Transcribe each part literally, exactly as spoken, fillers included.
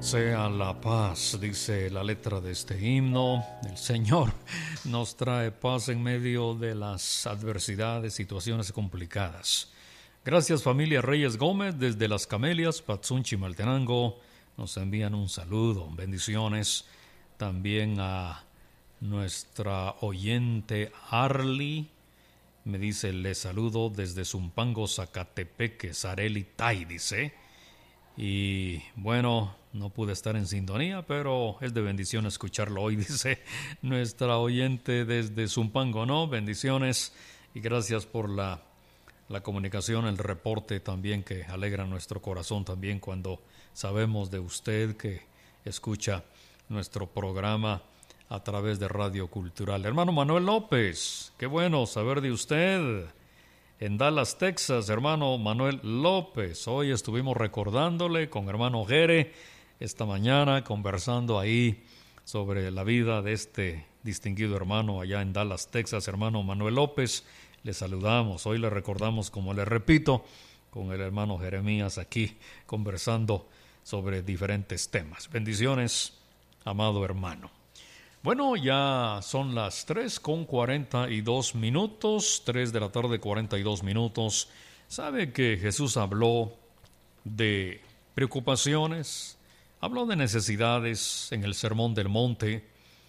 Sea la paz, dice la letra de este himno. El Señor nos trae paz en medio de las adversidades, situaciones complicadas. Gracias, familia Reyes Gómez, desde Las Camelias, Patsunchi, Maltenango. Nos envían un saludo, bendiciones. También a nuestra oyente Arly. Me dice, le saludo desde Zumpango, Zacatepeque, Sareli Tai, dice. Y bueno, no pude estar en sintonía, pero es de bendición escucharlo hoy, dice nuestra oyente desde Zumpango, ¿no? Bendiciones y gracias por la, la comunicación, el reporte también que alegra nuestro corazón también cuando sabemos de usted que escucha nuestro programa a través de Radio Cultural. Hermano Manuel López, qué bueno saber de usted. En Dallas, Texas, hermano Manuel López. Hoy estuvimos recordándole con hermano Jere esta mañana, conversando ahí sobre la vida de este distinguido hermano allá en Dallas, Texas, hermano Manuel López. Le saludamos, hoy le recordamos, como le repito, con el hermano Jeremías aquí conversando sobre diferentes temas. Bendiciones, amado hermano. Bueno, ya son las tres con cuarenta y dos minutos, tres de la tarde, cuarenta y dos minutos. ¿Sabe que Jesús habló de preocupaciones? Habló de necesidades en el Sermón del Monte.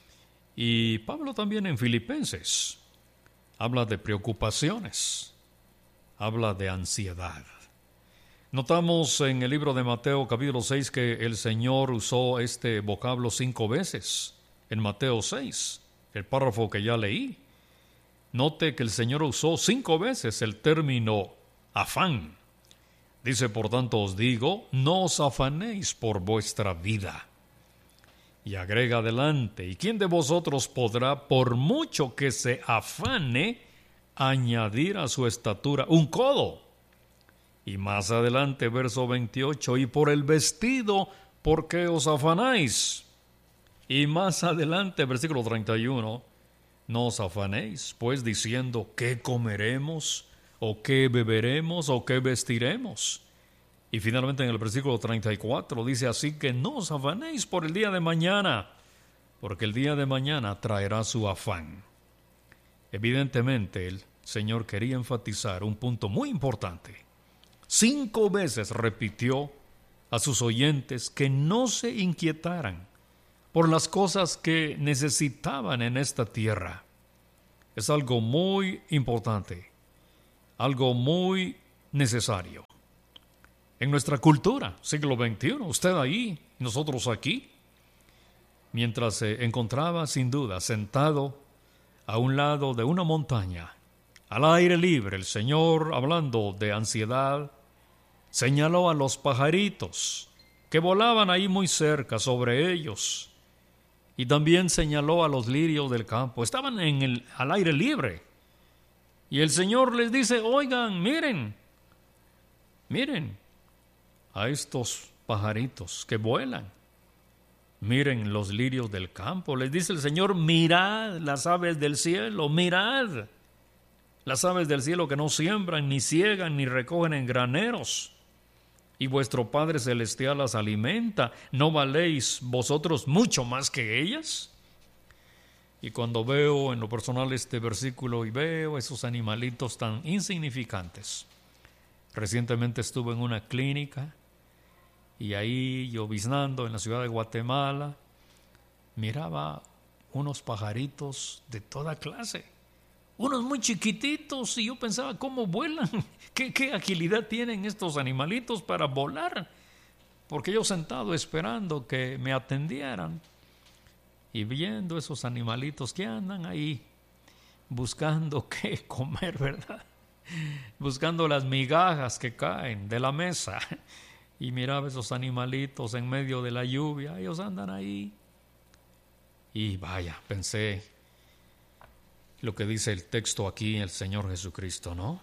Y Pablo también en Filipenses habla de preocupaciones, habla de ansiedad. Notamos en el libro de Mateo capítulo seis que el Señor usó este vocablo cinco veces. En Mateo seis, el párrafo que ya leí, note que el Señor usó cinco veces el término afán. Dice, por tanto os digo, no os afanéis por vuestra vida. Y agrega adelante, ¿y quién de vosotros podrá, por mucho que se afane, añadir a su estatura un codo? Y más adelante, verso veintiocho, y por el vestido, ¿por qué os afanáis? Y más adelante, versículo treinta y uno, no os afanéis, pues diciendo, ¿qué comeremos? ¿O qué beberemos? ¿O qué vestiremos? Y finalmente en el versículo treinta y cuatro dice, así que no os afanéis por el día de mañana, porque el día de mañana traerá su afán. Evidentemente el Señor quería enfatizar un punto muy importante. Cinco veces repitió a sus oyentes que no se inquietaran por las cosas que necesitaban en esta tierra. Es algo muy importante, algo muy necesario. En nuestra cultura, siglo veintiuno, usted ahí, nosotros aquí, mientras se encontraba sin duda sentado a un lado de una montaña, al aire libre, el Señor, hablando de ansiedad, señaló a los pajaritos que volaban ahí muy cerca sobre ellos. Y también señaló a los lirios del campo. Estaban en el, al aire libre. Y el Señor les dice, oigan, miren, miren a estos pajaritos que vuelan. Miren los lirios del campo. Les dice el Señor, mirad las aves del cielo, mirad las aves del cielo que no siembran, ni ciegan, ni recogen en graneros. Y vuestro Padre Celestial las alimenta. ¿No valéis vosotros mucho más que ellas? Y cuando veo en lo personal este versículo y veo esos animalitos tan insignificantes. Recientemente estuve en una clínica y ahí lloviznando en la ciudad de Guatemala, miraba unos pajaritos de toda clase. Unos muy chiquititos y yo pensaba, ¿cómo vuelan? ¿Qué, qué agilidad tienen estos animalitos para volar? Porque yo sentado esperando que me atendieran y viendo esos animalitos que andan ahí buscando qué comer, ¿verdad? Buscando las migajas que caen de la mesa. Y miraba esos animalitos en medio de la lluvia, ellos andan ahí. Y vaya, pensé, lo que dice el texto aquí, el Señor Jesucristo, ¿no?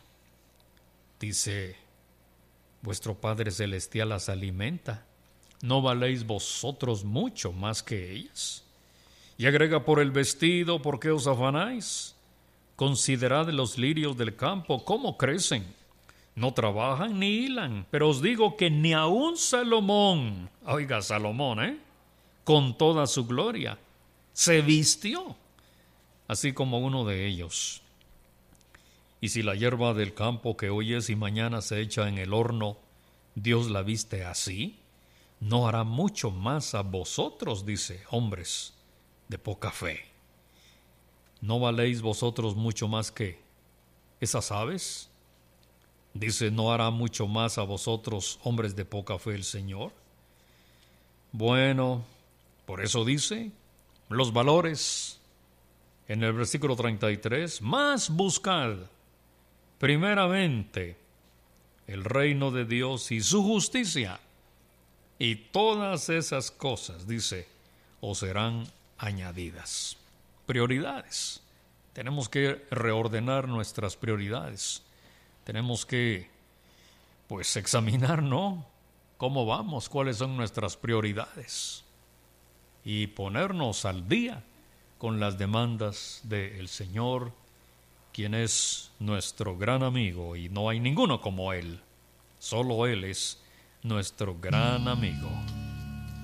Dice, vuestro Padre Celestial las alimenta. ¿No valéis vosotros mucho más que ellas? Y agrega, por el vestido, ¿por qué os afanáis? Considerad los lirios del campo, cómo crecen. no trabajan ni hilan, pero os digo que ni aun Salomón, oiga Salomón, ¿eh? con toda su gloria, se vistió así como uno de ellos. Y si la hierba del campo que hoy es y mañana se echa en el horno, Dios la viste así, no hará mucho más a vosotros, dice, hombres de poca fe. ¿No valéis vosotros mucho más que esas aves? Dice, ¿no hará mucho más a vosotros, hombres de poca fe, el Señor? Bueno, por eso dice, los valores, en el versículo treinta y tres, más buscad primeramente el reino de Dios y su justicia, y todas esas cosas, dice, os serán añadidas. Prioridades. Tenemos que reordenar nuestras prioridades. Tenemos que, pues, examinar, ¿no? ¿Cómo vamos? ¿Cuáles son nuestras prioridades? Y ponernos al día con las demandas del Señor, quien es nuestro gran amigo, y no hay ninguno como Él. Solo Él es nuestro gran amigo.